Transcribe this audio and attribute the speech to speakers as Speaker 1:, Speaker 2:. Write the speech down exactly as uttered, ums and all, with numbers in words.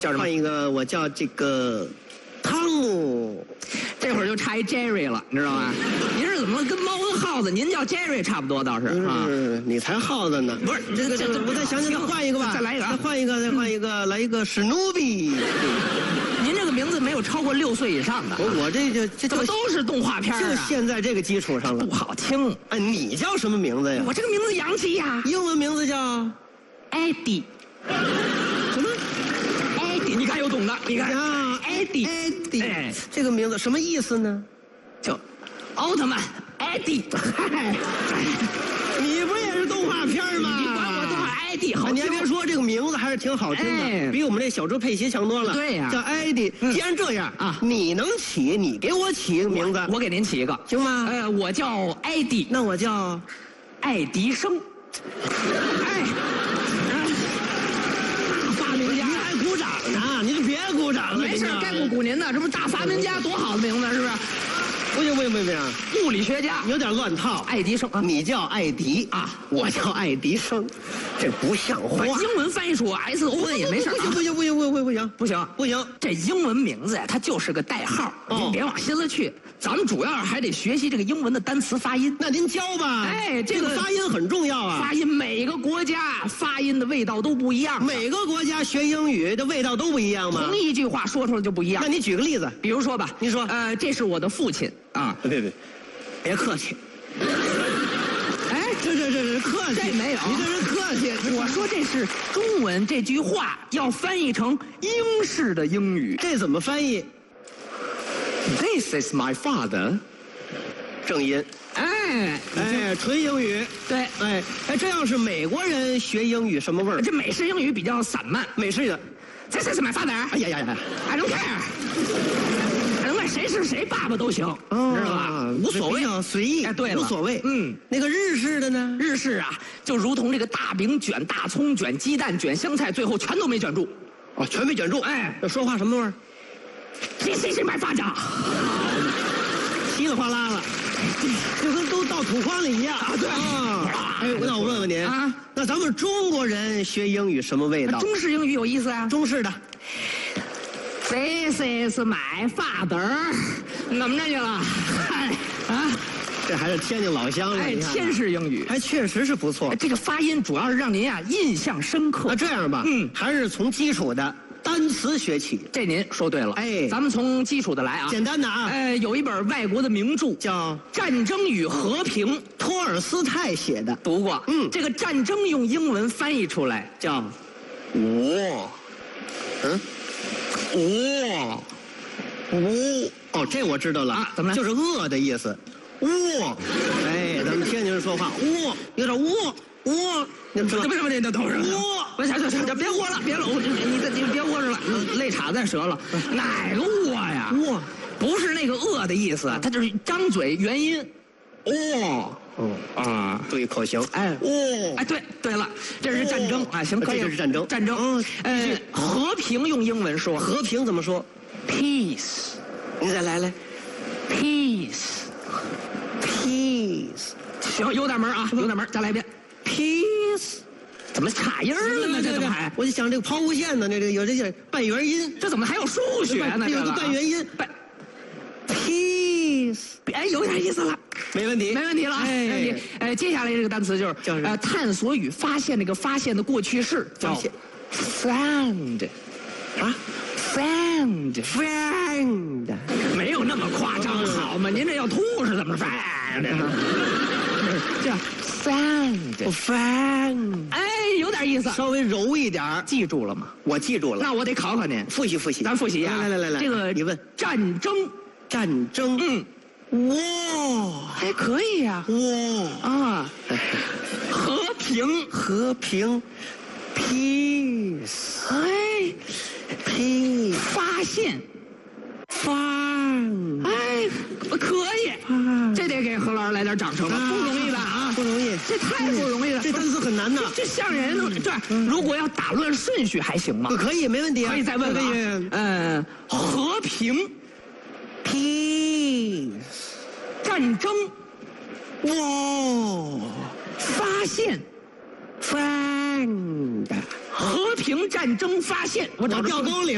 Speaker 1: 叫什么？
Speaker 2: 换一个，我叫这个汤姆。
Speaker 1: 这会儿就差一 Jerry 了，你知道吗？您是怎么跟猫跟耗子？您叫 Jerry 差不多倒是啊。
Speaker 2: 嗯，你才耗子呢。
Speaker 1: 不是这个这个，
Speaker 2: 我再想想，再换一个吧。
Speaker 1: 再来一个，
Speaker 2: 再换一个，再换一个，来一个史努比。
Speaker 1: 您这个名字没有超过六岁以上的。
Speaker 2: 我我这个这
Speaker 1: 怎么都是动画片啊？
Speaker 2: 就现在这个基础上了。
Speaker 1: 不好听。
Speaker 2: 哎，你叫什么名字呀？
Speaker 1: 我这个名字洋气呀。
Speaker 2: 英文名字叫
Speaker 1: Eddie。
Speaker 2: 什么
Speaker 1: ？Eddie， 你看有懂的，你看
Speaker 2: 啊
Speaker 1: ，Eddie，
Speaker 2: Eddie，哎，这个名字什么意思呢？
Speaker 1: 就奥特曼 Eddie。嗨，
Speaker 2: 你不也是动画片吗？
Speaker 1: 你管我动画 Eddie 好听。
Speaker 2: 你还别说，这个名字还是挺好听的，
Speaker 1: 哎、
Speaker 2: 比我们这小猪佩奇强多了。
Speaker 1: 对呀、啊，
Speaker 2: 叫 Eddie、嗯。既然这样啊，你能起，你给我起一个名字，
Speaker 1: 我, 我给您起一个，
Speaker 2: 行吗？
Speaker 1: 呃，我叫 Eddie，
Speaker 2: 那我叫
Speaker 1: 爱迪生。哎。
Speaker 2: 你还鼓掌呢？你就别鼓掌了。
Speaker 1: 没事，该鼓鼓您的，这不大发明家多好的名字，是不是？
Speaker 2: 不行不行不行不行，
Speaker 1: 物理学家
Speaker 2: 有点乱套。
Speaker 1: 爱迪生，啊、
Speaker 2: 你叫艾迪啊，我叫爱迪生，这不像话。
Speaker 1: 英文翻译出 S O N 也没事、啊。
Speaker 2: 不行不行不行不行不行
Speaker 1: 不行
Speaker 2: 不行，
Speaker 1: 这英文名字呀，它就是个代号，哦、您别往心里去。咱们主要还得学习这个英文的单词发音。
Speaker 2: 那您教吧。
Speaker 1: 哎，这个、
Speaker 2: 这个发音很重要啊。
Speaker 1: 发音每个国家发音的味道都不一样。
Speaker 2: 每个国家学英语的味道都不一样吗？
Speaker 1: 同一句话说出来就不一样。
Speaker 2: 那你举个例子，
Speaker 1: 比如说吧，
Speaker 2: 您说，
Speaker 1: 呃，这是我的父亲啊。
Speaker 2: 别别，别客气。
Speaker 1: 哎，
Speaker 2: 这这这这客气，
Speaker 1: 这没有，
Speaker 2: 你这是客气。
Speaker 1: 我说这是中文，这句话要翻译成英式的英语，
Speaker 2: 这怎么翻译
Speaker 1: ？This is my father。
Speaker 2: 正音，
Speaker 1: 哎
Speaker 2: 哎，纯英语，
Speaker 1: 对，
Speaker 2: 哎哎，这要是美国人学英语什么味儿？
Speaker 1: 这美式英语比较散漫，
Speaker 2: 美式的
Speaker 1: ，This is my father。
Speaker 2: 哎呀呀呀
Speaker 1: ，I don't care，I don't care，谁是谁爸爸都行，
Speaker 2: 哦、
Speaker 1: 知道吧？无所谓，
Speaker 2: 随意，
Speaker 1: 哎，对了，
Speaker 2: 无所谓。
Speaker 1: 嗯，
Speaker 2: 那个日式的呢？
Speaker 1: 日式啊，就如同这个大饼卷大葱卷鸡蛋卷香菜，最后全都没卷住，
Speaker 2: 哦，全没卷住。
Speaker 1: 哎，
Speaker 2: 这说话什么味儿？
Speaker 1: This is my father。
Speaker 2: 稀里哗啦了，就跟都到土筐里一样啊！对啊，哎，那我问问您啊，那咱们中国人学英语什么味道？
Speaker 1: 中式英语有意思啊，
Speaker 2: 中式的。
Speaker 1: This is my father， 怎么着去了？哎啊，
Speaker 2: 这还是天津老乡
Speaker 1: 哎，天式英语
Speaker 2: 还确实是不错。
Speaker 1: 这个发音主要是让您啊印象深刻。
Speaker 2: 那这样吧，嗯，还是从基础的单词学起。
Speaker 1: 这您说对了，哎，咱们从基础的来啊，
Speaker 2: 简单的啊，
Speaker 1: 呃，有一本外国的名著
Speaker 2: 叫《
Speaker 1: 战争与和平》，
Speaker 2: 托尔斯泰写的，
Speaker 1: 读过。嗯，这个战争用英文翻译出来叫“我”，
Speaker 2: 嗯，我，我，哦，这我知道了
Speaker 1: 啊，怎么了？
Speaker 2: 就是饿的意思，我，哎，咱们天津人说话，我有点我。我，
Speaker 1: 你这为什么你都都是
Speaker 2: 我？
Speaker 1: 不行行行，别窝了，别了，你再你别窝着了，肋叉再折了。哪个窝呀？
Speaker 2: 窝，
Speaker 1: 不是那个饿的意思，它就是张嘴元音。哦，
Speaker 2: 哦啊，注意口型。
Speaker 1: 哎，哦，哎，对对了，这是战争啊，行，可以，
Speaker 2: 这是战争，
Speaker 1: 战争。嗯，呃，和平用英文说，
Speaker 2: 和平怎么说
Speaker 1: ？Peace，
Speaker 2: 你再来来
Speaker 1: ，Peace，Peace， 行，有点门啊，有点门，再来一遍。Peace， 怎么差音了呢？这怎么还？
Speaker 2: 我就想这个抛物线呢，这个有这些半元音，
Speaker 1: 这怎么还有数学呢？
Speaker 2: 这个半元音。Peace，
Speaker 1: 哎，有点意思了，
Speaker 2: 没问题，
Speaker 1: 没问题了，没问题。哎，接下来这个单词就是
Speaker 2: 叫
Speaker 1: 呃，探索与发现那个发现的过去式叫 find，
Speaker 2: 啊
Speaker 1: ，find
Speaker 2: find，
Speaker 1: 没有那么夸张好吗？您这要吐是怎么 find？ 这 find
Speaker 2: find，
Speaker 1: 哎，有点意思，
Speaker 2: 稍微柔一点，
Speaker 1: 记住了吗？
Speaker 2: 我记住了。
Speaker 1: 那我得考考您，
Speaker 2: 复习复习，
Speaker 1: 咱复习啊！
Speaker 2: 来来来来，
Speaker 1: 这个
Speaker 2: 你问
Speaker 1: 战争，
Speaker 2: 战争，
Speaker 1: 嗯，
Speaker 2: 哇，
Speaker 1: 还可以呀，
Speaker 2: 哇
Speaker 1: 啊，和平，
Speaker 2: 和平 ，peace，
Speaker 1: 哎
Speaker 2: ，peace，
Speaker 1: 发现。
Speaker 2: fun，
Speaker 1: 哎，可以，这得给何老师来点掌声了，不容易的啊，
Speaker 2: 不容易，
Speaker 1: 这太不容易了，
Speaker 2: 这单词很难的，
Speaker 1: 这像人呢。这如果要打乱顺序还行吗？
Speaker 2: 可以，没问题，
Speaker 1: 可以再问问。嗯，和平
Speaker 2: ，peace，
Speaker 1: 战争，
Speaker 2: 哇，
Speaker 1: 发现
Speaker 2: ，find，
Speaker 1: 和平战争发现，
Speaker 2: 我找掉沟里了。